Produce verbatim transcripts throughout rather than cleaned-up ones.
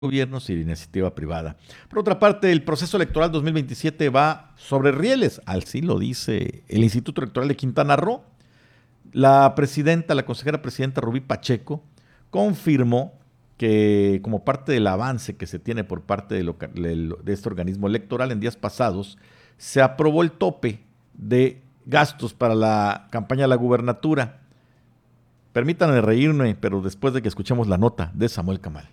gobiernos y de iniciativa privada. Por otra parte, el proceso electoral dos mil veintisiete va sobre rieles, así lo dice el Instituto Electoral de Quintana Roo. La presidenta, la consejera presidenta Rubí Pacheco, confirmó que como parte del avance que se tiene por parte de, lo, de, de este organismo electoral en días pasados, se aprobó el tope de gastos para la campaña de la gubernatura. Permítanme reírme, pero después de que escuchemos la nota de Samuel Camal.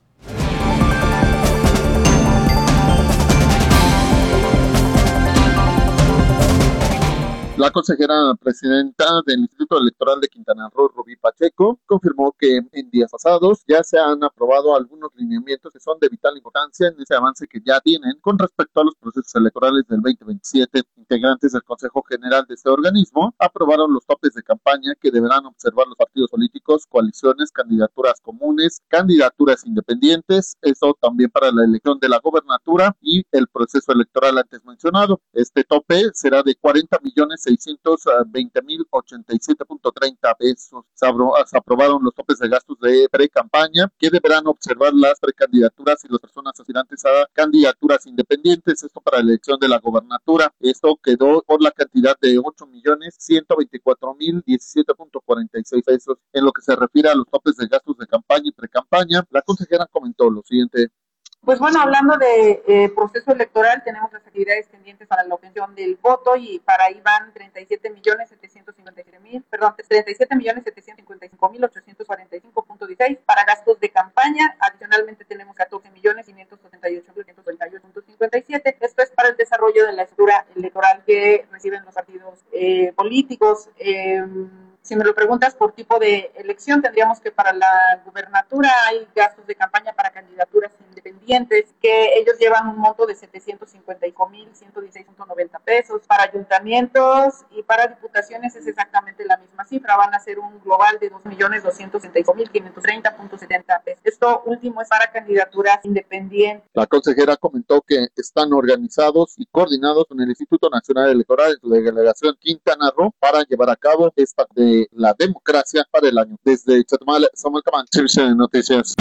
La consejera presidenta del Instituto Electoral de Quintana Roo, Rubí Pacheco, confirmó que en días pasados ya se han aprobado algunos lineamientos que son de vital importancia en ese avance que ya tienen con respecto a los procesos electorales del veinte veintisiete. Integrantes del Consejo General de este organismo aprobaron los topes de campaña que deberán observar los partidos políticos, coaliciones, candidaturas comunes, candidaturas independientes, eso también para la elección de la gobernatura y el proceso electoral antes mencionado. Este tope será de cuarenta millones seiscientos veinte mil ochenta y siete punto treinta pesos. Se, abro, se aprobaron los topes de gastos de pre-campaña que deberán observar las precandidaturas y las personas aspirantes a candidaturas independientes, esto para la elección de la gobernatura. Esto quedó por la cantidad de ocho millones ciento veinticuatro mil diecisiete punto cuarenta y seis pesos. En lo que se refiere a los topes de gastos de campaña y pre-campaña, la consejera comentó lo siguiente. Pues bueno, hablando de eh, proceso electoral, tenemos las actividades pendientes para la obtención del voto y para ahí van treinta y siete millones setecientos cincuenta y siete mil, perdón, treinta y siete millones setecientos cincuenta y cinco mil ochocientos cuarenta y cinco punto dieciséis para gastos de campaña. Adicionalmente tenemos catorce millones quinientos setenta y ocho mil quinientos cuarenta y ocho punto cincuenta y siete. Esto es para el desarrollo de la estructura electoral que reciben los partidos eh, políticos. Eh, Si me lo preguntas por tipo de elección, tendríamos que para la gubernatura hay gastos de campaña para candidaturas independientes, que ellos llevan un monto de setecientos cincuenta y cinco mil ciento dieciséis punto noventa pesos. Para ayuntamientos y para diputaciones es exactamente la misma cifra, van a ser un global de dos millones doscientos sesenta y cinco mil quinientos treinta punto setenta pesos. Esto último es para candidaturas independientes. La consejera comentó que están organizados y coordinados con el Instituto Nacional Electoral de su delegación Quintana Roo para llevar a cabo esta de la democracia para el año. Desde Chetumal, Samuel Caman, Servicio de Noticias.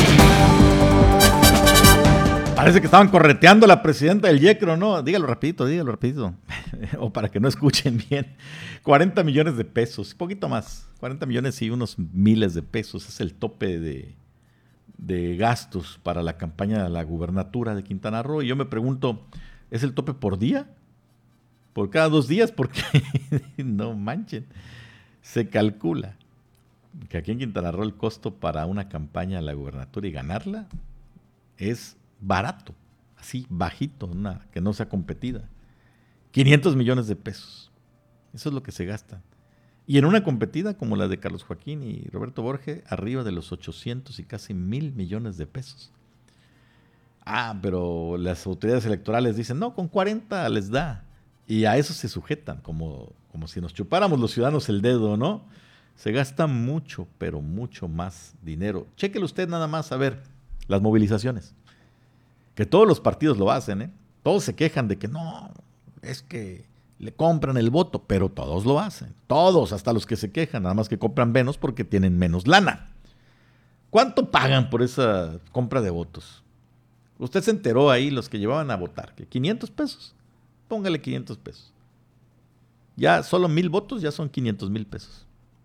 Parece que estaban correteando a la presidenta del YECRO, ¿no? Dígalo rapidito, dígalo rapidito. O para que no escuchen bien. cuarenta millones de pesos, poquito más. cuarenta millones y unos miles de pesos es el tope de, de gastos para la campaña de la gubernatura de Quintana Roo. Y yo me pregunto, ¿es el tope por día? ¿Por cada dos días? Porque no manchen. Se calcula que aquí en Quintana Roo el costo para una campaña a la gubernatura y ganarla es barato, así bajito, una que no sea competida. quinientos millones de pesos. Eso es lo que se gasta. Y en una competida como la de Carlos Joaquín y Roberto Borge, arriba de los ochocientos y casi mil millones de pesos. Ah, pero las autoridades electorales dicen, no, con cuarenta les da. Y a eso se sujetan, como, como si nos chupáramos los ciudadanos el dedo, ¿no? Se gasta mucho, pero mucho más dinero. Chéquelo usted nada más a ver las movilizaciones. Que todos los partidos lo hacen, ¿eh? Todos se quejan de que no, es que le compran el voto, pero todos lo hacen. Todos, hasta los que se quejan, nada más que compran menos porque tienen menos lana. ¿Cuánto pagan por esa compra de votos? Usted se enteró ahí, los que llevaban a votar, que quinientos pesos. Póngale quinientos pesos. Ya solo mil votos ya son quinientos mil pesos.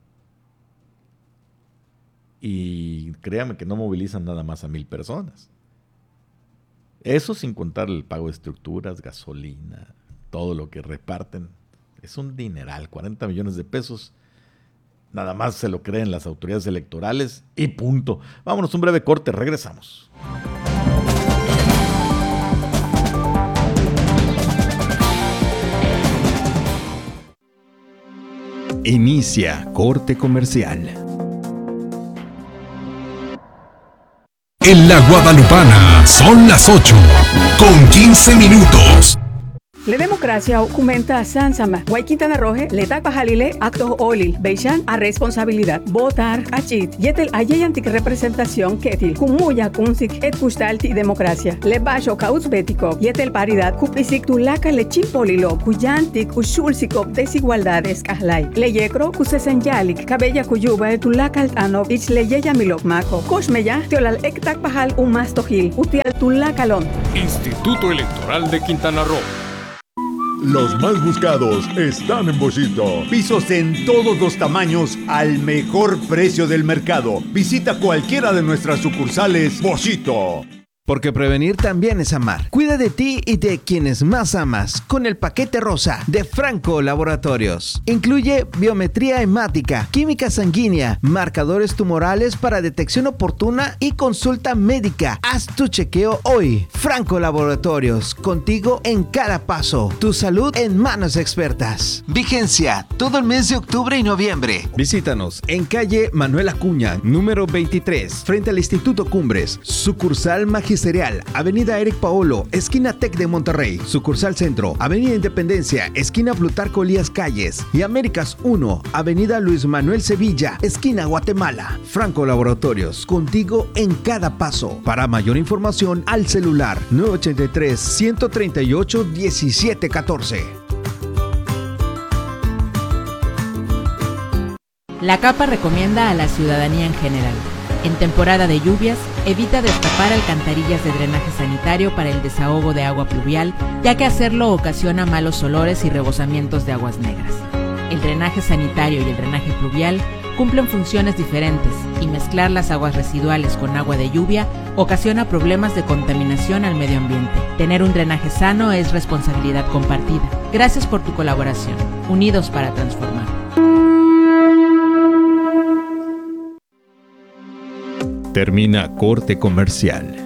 Y créame que no movilizan nada más a mil personas. Eso sin contar el pago de estructuras, gasolina, todo lo que reparten. Es un dineral, cuarenta millones de pesos. Nada más se lo creen las autoridades electorales y punto. Vámonos, un breve corte, regresamos. Inicia corte comercial. En la Guadalupana son las ocho con quince minutos. La democracia aumenta sansama. Guay Quintana Roo, le tak pajalile acto olil. Beishan a responsabilidad. Votar achit. Yetel ayeyantik representación ketil. Kumuya kunsik et kustalti democracia. Le bajo causbético. Yetel paridad. Kupisik tulaka le chimpolilo. Kuyantik usulsikop desigualdades kahlai. Le yekro kusesenyalik. Kabella kuyuba tulaka altano. Ich le yeya milok mako. Koshmeya teolal ektak pajal umastojil. Utial tulakalon. Instituto Electoral de Quintana Roo. Los más buscados están en Boschito. Pisos en todos los tamaños al mejor precio del mercado. Visita cualquiera de nuestras sucursales Boschito. Porque prevenir también es amar. Cuida de ti y de quienes más amas con el paquete rosa de Franco Laboratorios. Incluye biometría hemática, química sanguínea, marcadores tumorales para detección oportuna y consulta médica. Haz tu chequeo hoy. Franco Laboratorios, contigo en cada paso. Tu salud en manos expertas. Vigencia todo el mes de octubre y noviembre. Visítanos en calle Manuel Acuña, número veintitrés, frente al Instituto Cumbres, sucursal Magisterial, Avenida Eric Paolo, esquina Tec de Monterrey, sucursal Centro, Avenida Independencia, esquina Plutarco Elías Calles y Américas uno, Avenida Luis Manuel Sevilla, esquina Guatemala. Franco Laboratorios, contigo en cada paso. Para mayor información, al celular nueve ochenta y tres, ciento treinta y ocho, diecisiete catorce. La CAPA recomienda a la ciudadanía en general: en temporada de lluvias, evita destapar alcantarillas de drenaje sanitario para el desahogo de agua pluvial, ya que hacerlo ocasiona malos olores y rebosamientos de aguas negras. El drenaje sanitario y el drenaje pluvial cumplen funciones diferentes y mezclar las aguas residuales con agua de lluvia ocasiona problemas de contaminación al medio ambiente. Tener un drenaje sano es responsabilidad compartida. Gracias por tu colaboración. Unidos para transformar. Termina Corte Comercial.